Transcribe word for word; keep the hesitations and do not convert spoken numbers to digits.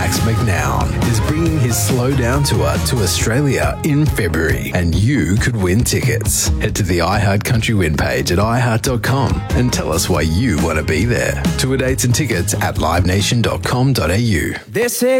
Max McNown is bringing his Slow Down tour to Australia in February, and you could win tickets. Head to the iHeart Country Win page at i heart dot com and tell us why you want to be there. Tour dates and tickets at live nation dot com dot a u. They say